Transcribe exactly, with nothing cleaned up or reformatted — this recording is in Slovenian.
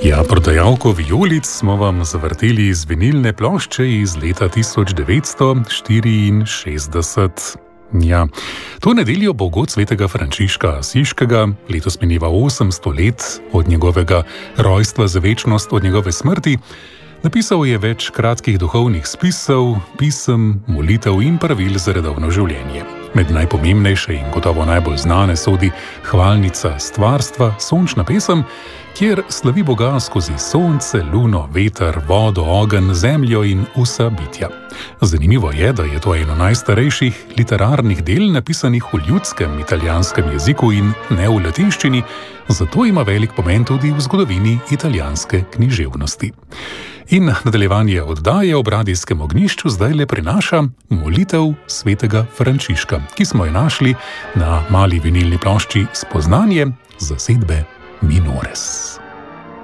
Ja, prodajalko vijolic smo vam zavrteli iz vinilne plošče iz leta tisoč devetsto štiriinšestdeset. Ja, to nedeljo bo god svetega Frančiška Asiškega, letos mineva osemsto let od njegovega rojstva za večnost, od njegove smrti. Napisal je več kratkih duhovnih spisov, pisem, molitev in pravil za redovno življenje. Med najpomembnejše in gotovo najbolj znane sodi hvalnica stvarstva, sončna pesem, kjer slavi Boga skozi sonce, luno, veter, vodo, ogenj, zemljo in vsa bitja. Zanimivo je, da je to eno najstarejših literarnih del, napisanih v ljudskem italijanskem jeziku in ne v latinščini, zato ima velik pomen tudi v zgodovini italijanske književnosti. In nadaljevanje oddaje ob radijskem ognjišču zdaj le prinaša molitev svetega Frančiška, ki smo jo našli na mali vinilni plošči Spoznanje zasedbe Minores.